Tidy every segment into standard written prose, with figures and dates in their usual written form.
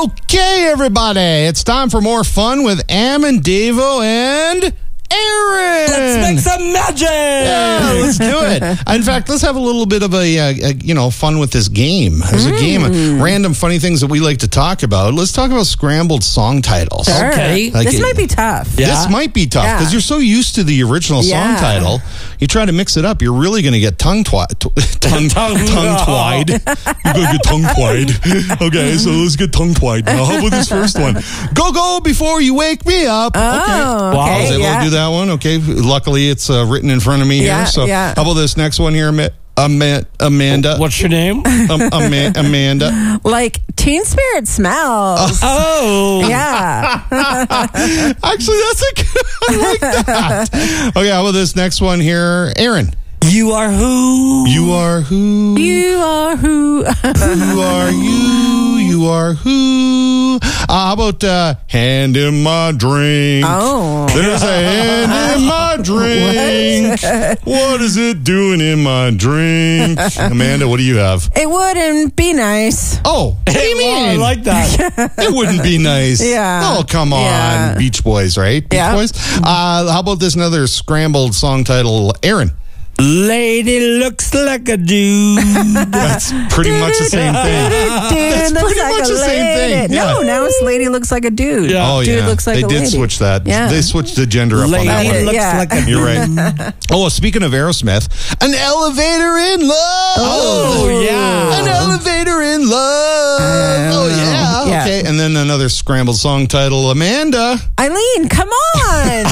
Okay, everybody, it's time for more fun with Am and Davo and Aaron. Let's make some magic. Yeah, let's do it. In fact, let's have a little bit of a fun with this game. There's a game of random funny things that we like to talk about. Let's talk about scrambled song titles. Sure. Okay. This might be tough. Yeah. This might be tough because you're so used to the original song Yeah. title. You try to mix it up, you're really going to get tongue-tied. Tongue-tied. You're going to get tongue-tied. Okay, so let's get tongue-tied. Now, how about this first one? Go before you wake me up. Oh, I was okay. able Yeah. to do that one. Okay, luckily it's written in front of me Yeah, here. So yeah. how about this next one here, Amanda? What's your name? Amanda. Like Teen Spirit Smells. Oh. Yeah. Actually, that's a good. I like that. Okay, how about this next one here, Aaron? You are who? You are who? You are who? Who are you? You are who? How about hand in my drink? Oh. There's a hand in my drink. What is it doing in my drink? Amanda, what do you have? It wouldn't be nice. Oh, what do you Wow, I mean? like that. It wouldn't be nice. Yeah. Oh, come on. Yeah. Beach Boys, right? Beach Yeah. Boys? How about this another scrambled song title? Aaron. Lady looks like a dude. That's pretty much the same thing. Dude looks pretty like much a the same lady. thing. No, Yeah. now it's lady looks like a dude. Yeah. Oh, Dude yeah. looks like they a did lady. switch that. Yeah. They switched the gender up on that Lady one. looks Yeah. like a dude. You're right. Oh, speaking of Aerosmith, an elevator in love. Oh, yeah. An elevator in love. Oh, yeah. Yeah. Okay. And then another scrambled song title, Amanda. Eileen, come on.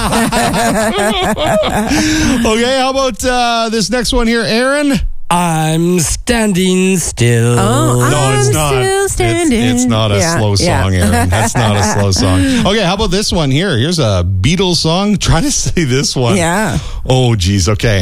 Okay. How about this next one here, Aaron? I'm standing still. Oh, No, I'm it's not. still standing. It's not a Yeah, slow song, yeah. Aaron. That's not a slow song. Okay, how about this one here? Here's a Beatles song. Try to say this one. Yeah. Oh, geez. Okay.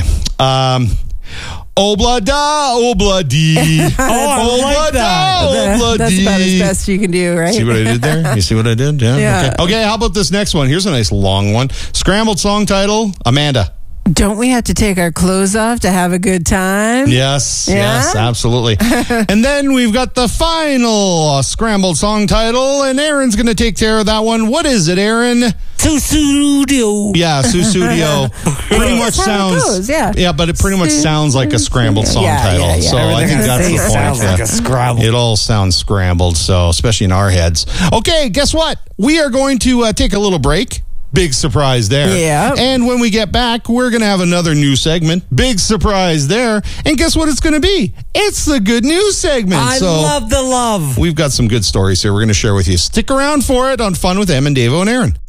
Obla-da, obla-dee. I like that. That's about as best you can do, right? See what I did there? You see what I did? Yeah. Yeah. Okay, how about this next one? Here's a nice long one. Scrambled song title, Amanda. Don't we have to take our clothes off to have a good time? Yes, Yeah? yes, absolutely. And then we've got the final scrambled song title, and Aaron's going to take care of that one. What is it, Aaron? Studio. Yeah, Susudio. Pretty much That's how it sounds. goes, yeah. but it pretty much sounds like a scrambled song Yeah, title. yeah, yeah. So I Everything think has that's to the say point. Sounds like a scrabble. It all sounds scrambled, so especially in our heads. Okay, guess what? We are going to take a little break. Big surprise there. Yeah. And when we get back, we're going to have another new segment. Big surprise there. And guess what it's going to be? It's the good news segment. I so love the love. we've got some good stories here we're going to share with you. Stick around for it on Fun with Em and Davo and Aaron.